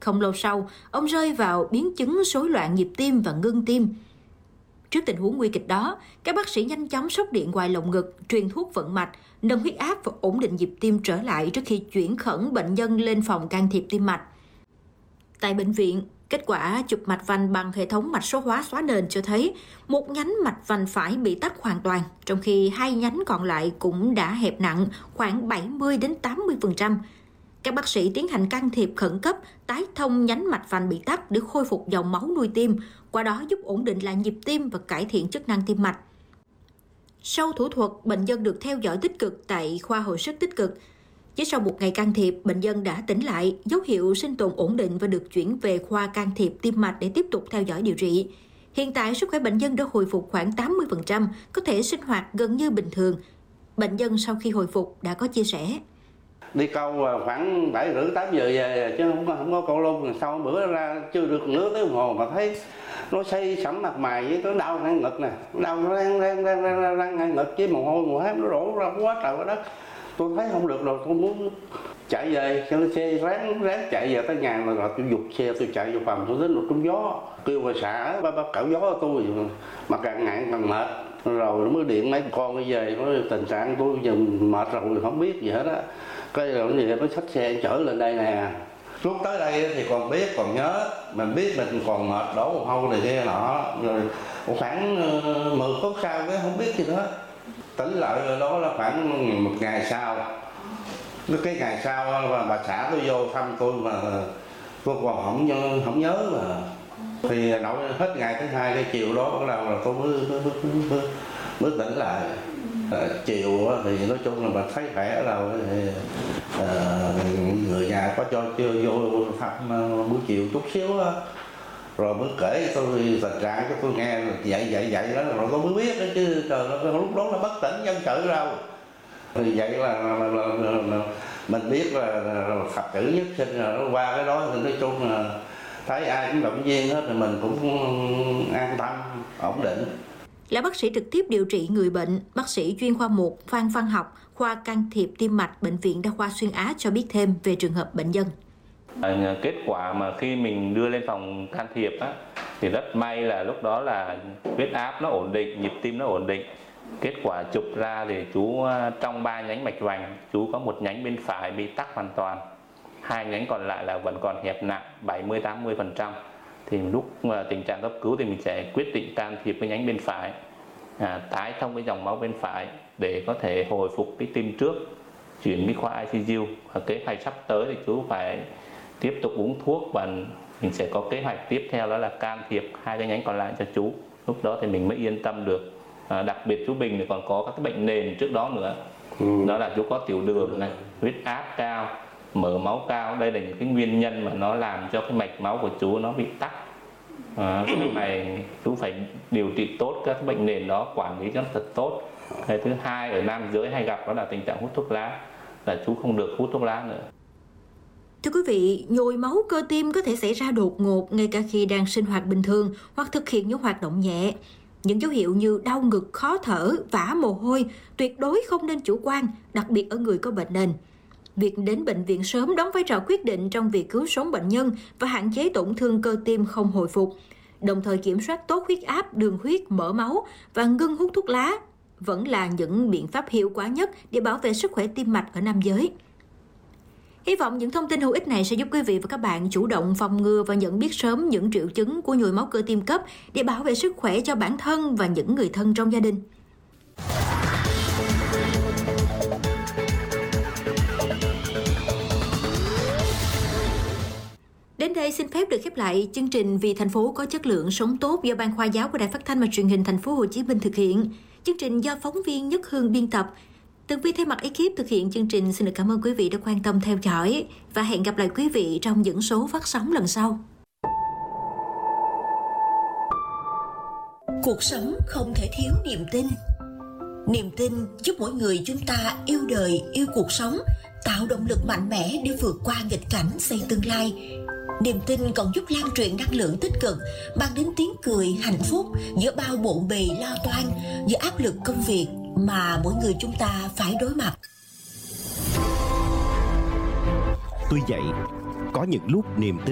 Không lâu sau, ông rơi vào biến chứng rối loạn nhịp tim và ngưng tim. Trước tình huống nguy kịch đó, các bác sĩ nhanh chóng sốc điện ngoài lồng ngực, truyền thuốc vận mạch, nâng huyết áp và ổn định nhịp tim trở lại trước khi chuyển khẩn bệnh nhân lên phòng can thiệp tim mạch. Tại bệnh viện, kết quả chụp mạch vành bằng hệ thống mạch số hóa xóa nền cho thấy một nhánh mạch vành phải bị tắc hoàn toàn, trong khi hai nhánh còn lại cũng đã hẹp nặng khoảng 70-80%. Các bác sĩ tiến hành can thiệp khẩn cấp, tái thông nhánh mạch vành bị tắc để khôi phục dòng máu nuôi tim, qua đó giúp ổn định lại nhịp tim và cải thiện chức năng tim mạch. Sau thủ thuật, bệnh nhân được theo dõi tích cực tại khoa hồi sức tích cực. Chỉ sau một ngày can thiệp, bệnh nhân đã tỉnh lại, dấu hiệu sinh tồn ổn định và được chuyển về khoa can thiệp tim mạch để tiếp tục theo dõi điều trị. Hiện tại, sức khỏe bệnh nhân đã hồi phục khoảng 80%, có thể sinh hoạt gần như bình thường. Bệnh nhân sau khi hồi phục đã có chia sẻ. Đi câu khoảng 7:30-8 giờ về chứ không có câu luôn. Sau bữa ra chưa được nửa tiếng đồng hồ mà thấy nó xây sẫm mặt mày với nó đau ngay ngực nè, đau nó đang ngay ngực với mồ hôi mồ hám nó đổ ra quá trời quá đất. Tôi thấy không được rồi, tôi muốn chạy về, cho xe ráng chạy về tới nhà rồi tôi giục xe tôi chạy vô phòng, tôi đến một trúng gió, kêu bà xã bác cạo gió tôi mà càng ngại càng mệt. Rồi nó mới điện mấy con đi về, nói tình trạng tôi giờ mệt rồi không biết gì hết á. Cái rồi gì nó xách xe chở lên đây nè. Lúc tới đây thì còn biết, còn nhớ, mình biết mình còn mệt đổ mồ hôi này kia nọ. Rồi khoảng 10 phút sau cái không biết gì nữa. Tỉnh lại rồi đó là khoảng một ngày sau. Cái ngày sau bà xã tôi vô thăm tôi mà tôi còn không nhớ mà. Thì nội hết ngày thứ hai cái chiều đó bắt đầu là tôi mới tỉnh lại. Chiều thì nói chung là mình thấy khỏe rồi thì người nhà có cho chưa vô thăm buổi chiều chút xíu đó. Rồi mới kể tôi tình trạng cho tôi nghe vậy đó rồi tôi mới biết đó chứ trời ơi, lúc đó là bất tỉnh nhân sự rồi. Thì vậy là mình biết là Phật tử nhất sinh rồi, qua cái đó thì nói chung là thấy ai cũng động viên hết thì mình cũng an tâm, ổn định. Là bác sĩ trực tiếp điều trị người bệnh, bác sĩ chuyên khoa 1 Phan Văn Học, khoa can thiệp tim mạch Bệnh viện Đa khoa Xuyên Á cho biết thêm về trường hợp bệnh nhân. Kết quả mà khi mình đưa lên phòng can thiệp á, thì rất may là lúc đó là huyết áp nó ổn định, nhịp tim nó ổn định. Kết quả chụp ra thì chú trong 3 nhánh mạch vành, chú có một nhánh bên phải bị tắc hoàn toàn. 2 nhánh còn lại là vẫn còn hẹp nặng 70-80%. Thì lúc tình trạng cấp cứu thì mình sẽ quyết định can thiệp cái nhánh bên phải, tái thông cái dòng máu bên phải để có thể hồi phục cái tim trước, chuyển đi khoa ICU. Và kế hoạch sắp tới thì chú phải tiếp tục uống thuốc và mình sẽ có kế hoạch tiếp theo đó là can thiệp 2 cái nhánh còn lại cho chú. Lúc đó thì mình mới yên tâm được. Đặc biệt chú Bình thì còn có các cái bệnh nền trước đó nữa. Đó là chú có tiểu đường này, huyết áp cao, mỡ máu cao. Đây là những cái nguyên nhân mà nó làm cho cái mạch máu của chú nó bị tắc. Cái này chú phải điều trị tốt các cái bệnh nền đó, quản lý cho nó thật tốt. Cái thứ hai ở nam giới hay gặp đó là tình trạng hút thuốc lá, là chú không được hút thuốc lá nữa. Thưa quý vị, nhồi máu cơ tim có thể xảy ra đột ngột ngay cả khi đang sinh hoạt bình thường hoặc thực hiện những hoạt động nhẹ. Những dấu hiệu như đau ngực, khó thở, vã mồ hôi tuyệt đối không nên chủ quan, đặc biệt ở người có bệnh nền. Việc đến bệnh viện sớm đóng vai trò quyết định trong việc cứu sống bệnh nhân và hạn chế tổn thương cơ tim không hồi phục. Đồng thời kiểm soát tốt huyết áp, đường huyết, mỡ máu và ngưng hút thuốc lá vẫn là những biện pháp hiệu quả nhất để bảo vệ sức khỏe tim mạch ở nam giới. Hy vọng những thông tin hữu ích này sẽ giúp quý vị và các bạn chủ động phòng ngừa và nhận biết sớm những triệu chứng của nhồi máu cơ tim cấp để bảo vệ sức khỏe cho bản thân và những người thân trong gia đình. Đến đây xin phép được khép lại chương trình Vì thành phố có chất lượng sống tốt do Ban Khoa giáo của Đài Phát thanh và Truyền hình Thành phố Hồ Chí Minh thực hiện. Chương trình do phóng viên Nhất Hương biên tập. Tường Vi thay mặt ekip thực hiện chương trình xin được cảm ơn quý vị đã quan tâm theo dõi và hẹn gặp lại quý vị trong những số phát sóng lần sau. Cuộc sống không thể thiếu niềm tin. Niềm tin giúp mỗi người chúng ta yêu đời, yêu cuộc sống, tạo động lực mạnh mẽ để vượt qua nghịch cảnh xây tương lai. Niềm tin còn giúp lan truyền năng lượng tích cực, mang đến tiếng cười, hạnh phúc giữa bao bộn bề lo toan, giữa áp lực công việc mà mỗi người chúng ta phải đối mặt. Tuy vậy, có những lúc niềm tin